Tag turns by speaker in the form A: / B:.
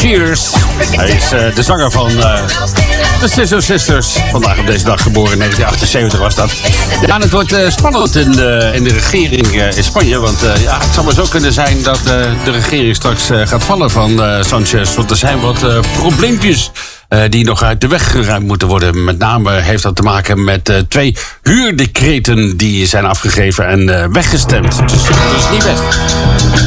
A: Shears. Hij is de zanger van de Scissor Sisters. Vandaag op deze dag geboren, in 1978 was dat. Ja, het wordt spannend in de regering in Spanje. Want het zou maar zo kunnen zijn dat de regering straks gaat vallen van Sanchez. Want er zijn wat probleempjes die nog uit de weg geruimd moeten worden. Met name heeft dat te maken met 2 huurdecreten die zijn afgegeven en weggestemd. Dus dat is niet best.